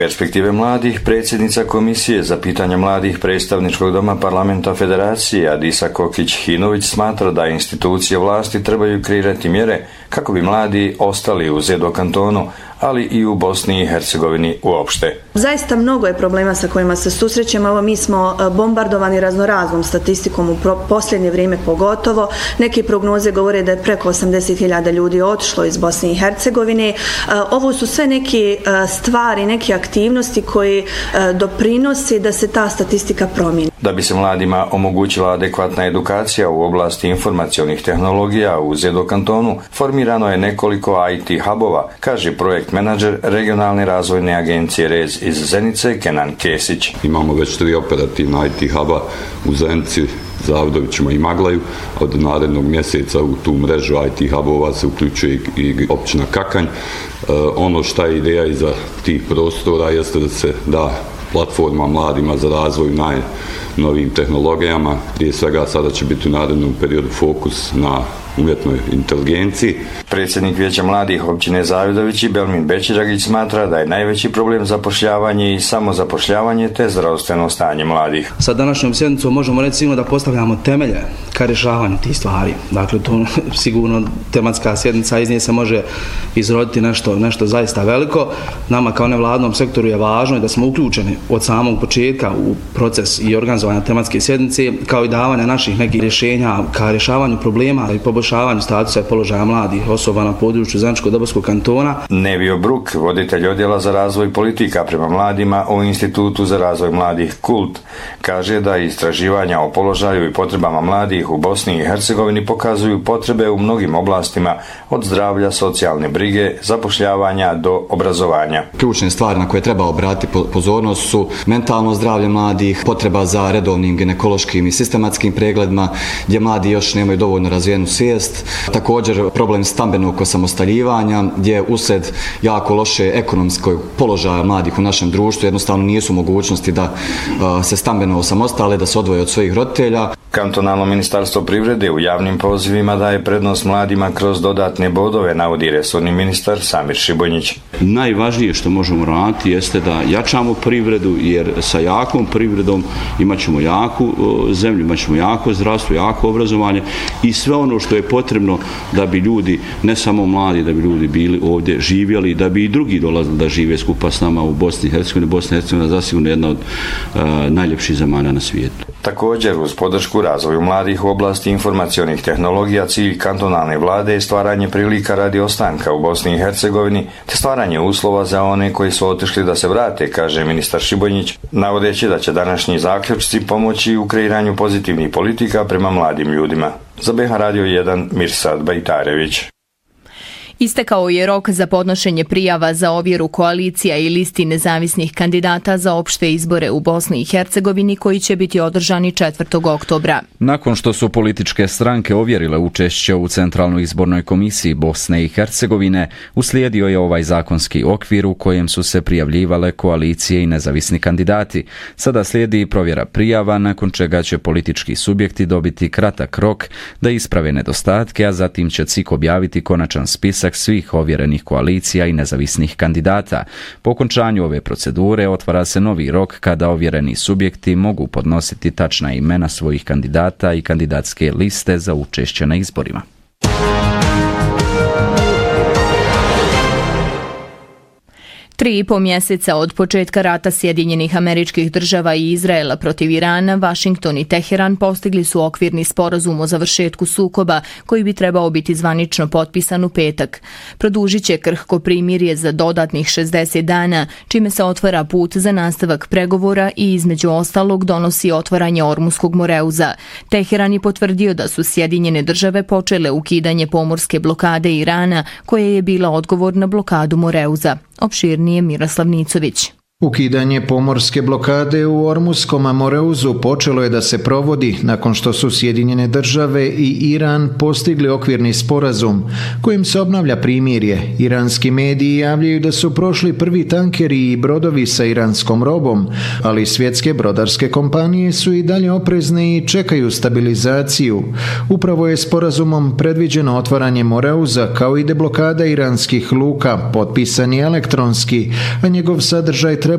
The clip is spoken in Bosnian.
Perspektive mladih, predsjednica Komisije za pitanja mladih predstavničkog doma parlamenta Federacije Adisa Kokić-Hinović smatra da institucije vlasti trebaju kreirati mjere kako bi mladi ostali u Zedo kantonu, ali i u Bosni i Hercegovini uopšte. Zaista mnogo je problema sa kojima se susrećemo. Evo, mi smo bombardovani raznoraznom statistikom u posljednje vrijeme pogotovo. Neke prognoze govore da je preko 80.000 ljudi otišlo iz Bosne i Hercegovine. Ovo su sve neke stvari, neke aktivnosti koji doprinose da se ta statistika promijeni. Da bi se mladima omogućila adekvatna edukacija u oblasti informacionih tehnologija u Zedo kantonu, formirano je nekoliko IT hubova, kaže projekt menadžer regionalne razvojne agencije REZ iz Zenice Kenan Kesić. Imamo već 3 operativna IT huba u Zenici, Zavidovićima i Maglaju. Od narednog mjeseca u tu mrežu IT hubova se uključuje i općina Kakanj. Ono što je ideja iza tih prostora jeste da se da platforma mladima za razvoj najnovijim tehnologijama. Prije svega sada će biti u narednom periodu fokus na umjetnoj inteligenciji. Predsjednik Vijeća mladih općine Zavidović Belmin Bećiragić smatra da je najveći problem zapošljavanje i samozapošljavanje te zdravstveno stanje mladih. Sa današnjom sjednicom možemo reći sigurno da postavljamo temelje ka rješavanju tih stvari. Dakle, to sigurno tematska sjednica iz nje se može izroditi nešto zaista veliko. Nama kao nevladnom sektoru je važno da smo uključeni od samog početka u proces i organizovanja tematske sjednice, kao i davanja naših nekih rješenja ka rješavanju problema i poboljšavanju statusa i položaja mladih osoba na području Zeničko-Dobojskog kantona. Nevio Bruk, voditelj odjela za razvoj politika prema mladima u Institutu za razvoj mladih KULT, kaže da istraživanja o položaju i potrebama mladih u Bosni i Hercegovini pokazuju potrebe u mnogim oblastima, od zdravlja, socijalne brige, zapošljavanja do obrazovanja. Ključne stvari na koje treba obratiti pozornost su mentalno zdravlje mladih, potreba za redovnim ginekološkim i sistematskim pregledima, gdje mladi još nemaju dovoljno razvijenu svijest. Također problem stambenog osamostaljivanja, gdje usred jako loše ekonomskog položaja mladih u našem društvu jednostavno nisu mogućnosti da se stambeno osamostale, da se odvoje od svojih roditelja. Kantonalno ministarstvo privrede u javnim pozivima daje prednost mladima kroz dodatne bodove, navodi resorni ministar Samir Šibonjić. Najvažnije što možemo raditi jeste da jačamo privredu, jer sa jakom privredom imat ćemo jaku zemlju, imat ćemo jako zdravstvo, jako obrazovanje i sve ono što je potrebno da bi ljudi, ne samo mladi, da bi ljudi bili ovdje živjeli, da bi i drugi dolazili da žive skupa s nama u Bosni i Hercegovini. Bosna i Hercegovina je zasigurno jedna od najljepših zemalja na svijetu. Također, uz podršku razvoju mladih u oblasti informacionih tehnologija, cilj kantonalne vlade je stvaranje prilika radi ostanka u Bosni i Hercegovini, te stvaranje uslova za one koji su otišli da se vrate, kaže ministar Šibonjić, navodeći da će današnji zaključci pomoći u kreiranju pozitivnih politika prema mladim ljudima. Za BH Radio 1, Mirsad Bajtarević. Istekao je rok za podnošenje prijava za ovjeru koalicija i listi nezavisnih kandidata za opšte izbore u Bosni i Hercegovini koji će biti održani 4. oktobra. Nakon što su političke stranke ovjerile učešće u Centralnoj izbornoj komisiji Bosne i Hercegovine, uslijedio je ovaj zakonski okvir u kojem su se prijavljivale koalicije i nezavisni kandidati. Sada slijedi provjera prijava, nakon čega će politički subjekti dobiti kratak rok da isprave nedostatke, a zatim će CIK objaviti konačan spisak svih ovjerenih koalicija i nezavisnih kandidata. Po okončanju ove procedure otvara se novi rok kada ovjereni subjekti mogu podnositi tačna imena svojih kandidata i kandidatske liste za učešće na izborima. 3,5 mjeseca od početka rata Sjedinjenih Američkih Država i Izraela protiv Irana, Vašington i Teheran postigli su okvirni sporazum o završetku sukoba koji bi trebao biti zvanično potpisan u petak. Produžit će krhko primirje za dodatnih 60 dana, čime se otvara put za nastavak pregovora i između ostalog donosi otvaranje Ormuskog moreuza. Teheran je potvrdio da su Sjedinjene Države počele ukidanje pomorske blokade Irana, koja je bila odgovor na blokadu moreuza. Opširnije Miroslav Nicović. Ukidanje pomorske blokade u Ormuskom moreuzu počelo je da se provodi nakon što su Sjedinjene Države i Iran postigli okvirni sporazum kojim se obnavlja primirje. Iranski mediji javljaju da su prošli prvi tankeri i brodovi sa iranskom robom, ali svjetske brodarske kompanije su i dalje oprezne i čekaju stabilizaciju. Upravo je sporazumom predviđeno otvaranje moreuza kao i deblokada iranskih luka, potpisan je elektronski, a njegov sadržaj treba